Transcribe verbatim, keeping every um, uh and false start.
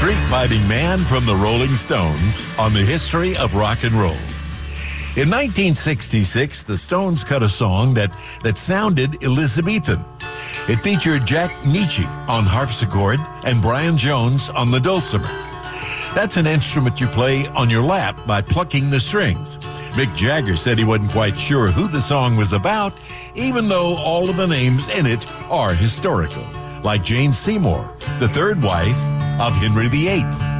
Street Fighting Man from the Rolling Stones on the history of rock and roll. In nineteen sixty-six, the Stones cut a song that, that sounded Elizabethan. It featured Jack Nitzsche on harpsichord and Brian Jones on the dulcimer. That's an instrument you play on your lap by plucking the strings. Mick Jagger said he wasn't quite sure who the song was about, even though all of the names in it are historical, like Jane Seymour, the third wife of Henry the Eighth.